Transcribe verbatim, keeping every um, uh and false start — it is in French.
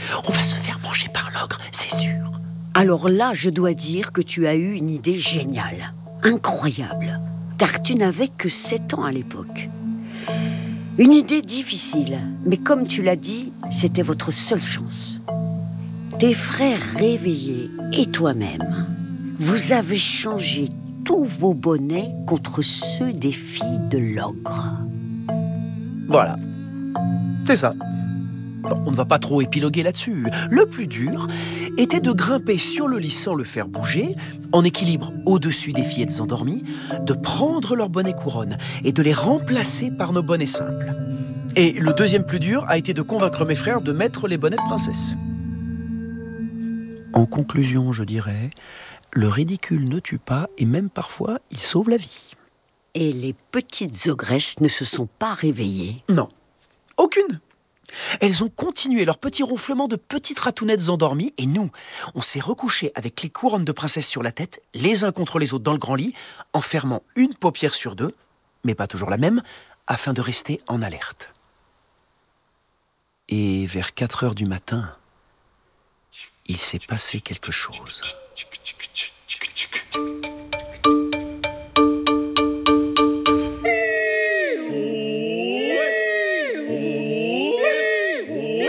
On va se faire manger par l'ogre, c'est sûr. Alors là, je dois dire que tu as eu une idée géniale, incroyable, car tu n'avais que sept ans à l'époque. Une idée difficile, mais comme tu l'as dit, c'était votre seule chance. Tes frères réveillés et toi-même, vous avez changé tous vos bonnets contre ceux des filles de l'ogre. Voilà, c'est ça. Bon, on ne va pas trop épiloguer là-dessus. Le plus dur était de grimper sur le lit sans le faire bouger, en équilibre au-dessus des fillettes endormies, de prendre leurs bonnets couronnes et de les remplacer par nos bonnets simples. Et le deuxième plus dur a été de convaincre mes frères de mettre les bonnets de princesse. En conclusion, je dirais, le ridicule ne tue pas et même parfois, il sauve la vie. Et les petites ogresses ne se sont pas réveillées? Non, aucune. Elles ont continué leur petit ronflement de petites ratounettes endormies et nous, on s'est recouchés avec les couronnes de princesse sur la tête, les uns contre les autres dans le grand lit, en fermant une paupière sur deux, mais pas toujours la même, afin de rester en alerte. Et vers quatre heures du matin, il s'est passé quelque chose.